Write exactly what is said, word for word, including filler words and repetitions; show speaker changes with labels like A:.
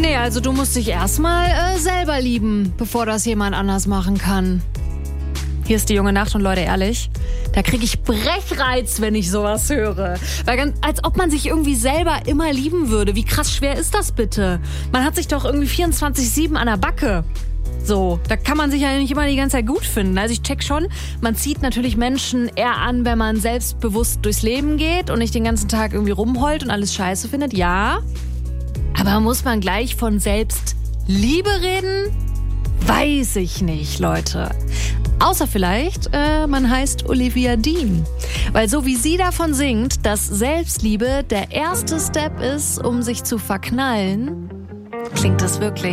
A: Nee, also du musst dich erstmal äh, selber lieben, bevor das jemand anders machen kann. Hier ist die junge Nacht und Leute, ehrlich, da kriege ich Brechreiz, wenn ich sowas höre. Weil ganz, als ob man sich irgendwie selber immer lieben würde. Wie krass schwer ist das bitte? Man hat sich doch irgendwie vierundzwanzig sieben an der Backe. So, da kann man sich ja nicht immer die ganze Zeit gut finden. Also ich check schon, man zieht natürlich Menschen eher an, wenn man selbstbewusst durchs Leben geht und nicht den ganzen Tag irgendwie rumheult und alles scheiße findet. Ja, aber muss man gleich von Selbstliebe reden? Weiß ich nicht, Leute. Außer vielleicht, äh, man heißt Olivia Dean. Weil so wie sie davon singt, dass Selbstliebe der erste Step ist, um sich zu verknallen, klingt das wirklich